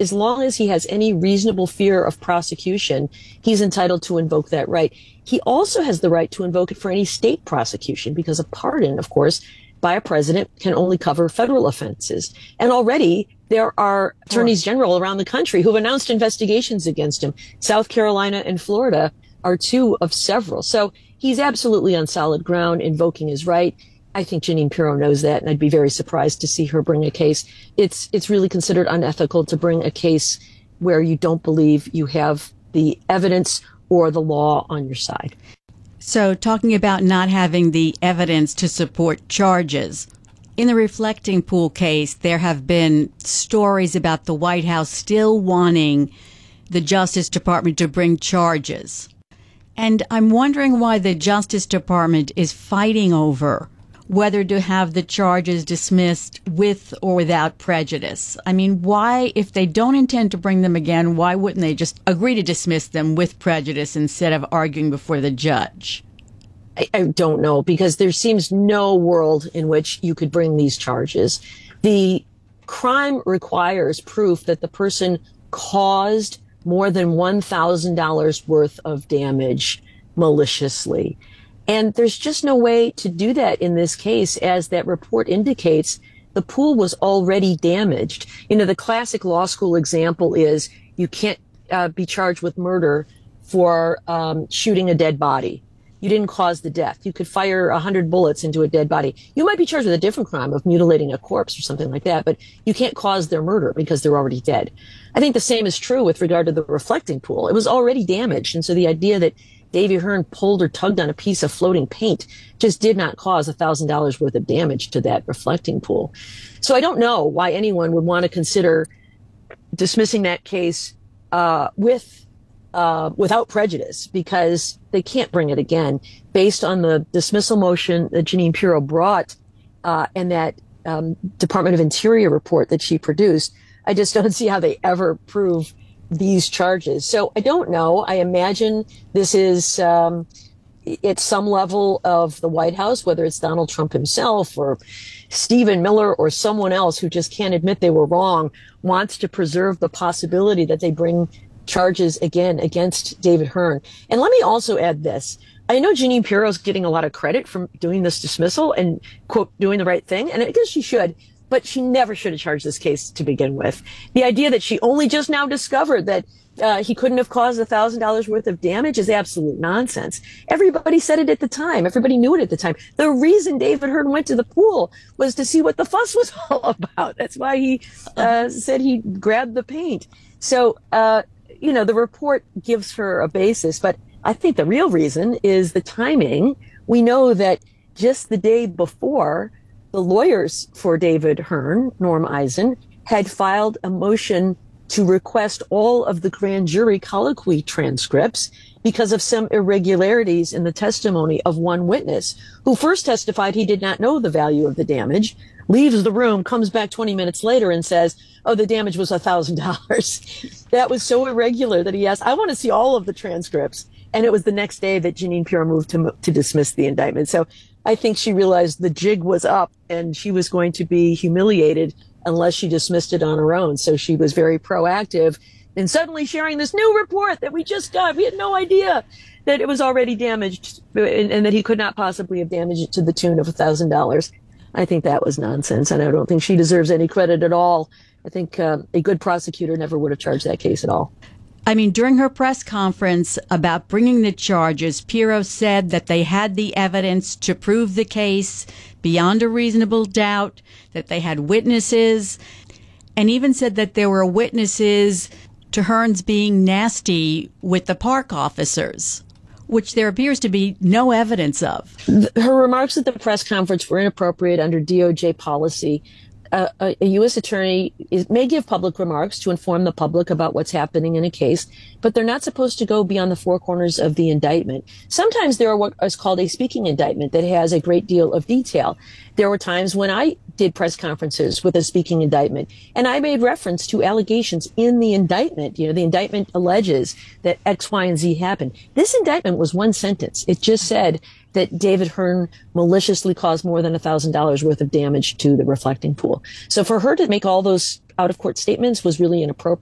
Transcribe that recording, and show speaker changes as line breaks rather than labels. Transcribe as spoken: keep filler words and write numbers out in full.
as long as he has any reasonable fear of prosecution, he's entitled to invoke that right. He also has the right to invoke it for any state prosecution, because a pardon, of course, by a president can only cover federal offenses. And already there are attorneys general around the country who have announced investigations against him. South Carolina and Florida are two of several. So he's absolutely on solid ground invoking his right. I think Jeanine Pirro knows that, and I'd be very surprised to see her bring a case. It's it's really considered unethical to bring a case where you don't believe you have the evidence or the law on your side.
So talking about not having the evidence to support charges, in the Reflecting Pool case, there have been stories about the White House still wanting the Justice Department to bring charges. And I'm wondering why the Justice Department is fighting over whether to have the charges dismissed with or without prejudice. I mean, why, if they don't intend to bring them again, why wouldn't they just agree to dismiss them with prejudice instead of arguing before the judge?
I, I don't know, because there seems no world in which you could bring these charges. The crime requires proof that the person caused more than one thousand dollars worth of damage maliciously. And there's just no way to do that in this case. As that report indicates, the pool was already damaged. You know, the classic law school example is you can't uh, be charged with murder for um, shooting a dead body. You didn't cause the death. You could fire a hundred bullets into a dead body. You might be charged with a different crime of mutilating a corpse or something like that, but you can't cause their murder because they're already dead. I think the same is true with regard to the Reflecting Pool. It was already damaged. And so the idea that Davy Hearn pulled or tugged on a piece of floating paint just did not cause a thousand dollars worth of damage to that Reflecting Pool. So I don't know why anyone would want to consider dismissing that case uh, with uh, without prejudice, because they can't bring it again based on the dismissal motion that Jeanine Pirro brought uh, and that um, Department of Interior report that she produced. I just don't see how they ever prove these charges. So I don't know. I imagine this is um, at some level of the White House, whether it's Donald Trump himself or Stephen Miller or someone else who just can't admit they were wrong, wants to preserve the possibility that they bring charges again against David Hearn. And let me also add this. I know Jeanine Pirro is getting a lot of credit from doing this dismissal and, quote, doing the right thing. And I guess she should. But she never should have charged this case to begin with. The idea that she only just now discovered that uh, he couldn't have caused a thousand dollars worth of damage is absolute nonsense. Everybody said it at the time. Everybody knew it at the time. The reason David Hearn went to the pool was to see what the fuss was all about. That's why he uh, said he grabbed the paint. So, uh, you know, the report gives her a basis. But I think the real reason is the timing. We know that just the day before, the lawyers for David Hearn, Norm Eisen, had filed a motion to request all of the grand jury colloquy transcripts because of some irregularities in the testimony of one witness who first testified he did not know the value of the damage, leaves the room, comes back twenty minutes later and says, oh, the damage was one thousand dollars. That was so irregular that he asked, I want to see all of the transcripts. And it was the next day that Jeanine Pirro moved to, to dismiss the indictment. So I think she realized the jig was up and she was going to be humiliated unless she dismissed it on her own. So she was very proactive in suddenly sharing this new report that we just got. We had no idea that it was already damaged and, and that he could not possibly have damaged it to the tune of one thousand dollars. I think that was nonsense, and I don't think she deserves any credit at all. I think uh, a good prosecutor never would have charged that case at all.
I mean, during her press conference about bringing the charges, Pirro said that they had the evidence to prove the case beyond a reasonable doubt, that they had witnesses, and even said that there were witnesses to Hearn's being nasty with the park officers, which there appears to be no evidence of.
Her remarks at the press conference were inappropriate under D O J policy. Uh, a, a U S attorney is, may give public remarks to inform the public about what's happening in a case, but they're not supposed to go beyond the four corners of the indictment. Sometimes there are what is called a speaking indictment that has a great deal of detail. There were times when I did press conferences with a speaking indictment, and I made reference to allegations in the indictment. You know, the indictment alleges that X, Y, and Z happened. This indictment was one sentence. It just said that David Hearn maliciously caused more than one thousand dollars worth of damage to the Reflecting Pool. So for her to make all those out-of-court statements was really inappropriate.